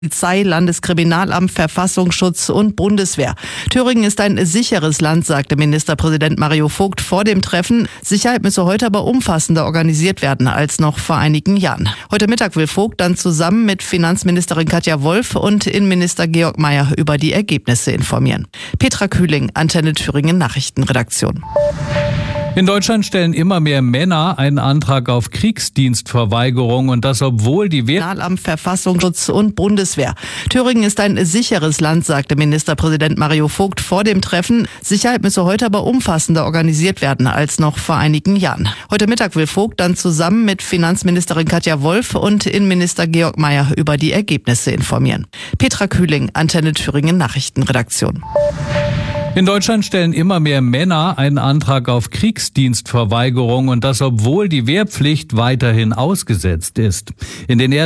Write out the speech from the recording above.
Polizei, Landeskriminalamt, Verfassungsschutz und Bundeswehr. Thüringen ist ein sicheres Land, sagte Ministerpräsident Mario Vogt vor dem Treffen. Sicherheit müsse heute aber umfassender organisiert werden als noch vor einigen Jahren. Heute Mittag will Vogt dann zusammen mit Finanzministerin Katja Wolf und Innenminister Georg Mayer über die Ergebnisse informieren. Petra Kühling, Antenne Thüringen Nachrichtenredaktion. In Deutschland stellen immer mehr Männer einen Antrag auf Kriegsdienstverweigerung und das, obwohl die Kriminalamt, Verfassungsschutz und Bundeswehr. Thüringen ist ein sicheres Land, sagte Ministerpräsident Mario Vogt vor dem Treffen. Sicherheit müsse heute aber umfassender organisiert werden als noch vor einigen Jahren. Heute Mittag will Vogt dann zusammen mit Finanzministerin Katja Wolf und Innenminister Georg Mayer über die Ergebnisse informieren. Petra Kühling, Antenne Thüringen Nachrichtenredaktion. In Deutschland stellen immer mehr Männer einen Antrag auf Kriegsdienstverweigerung und das, obwohl die Wehrpflicht weiterhin ausgesetzt ist. In den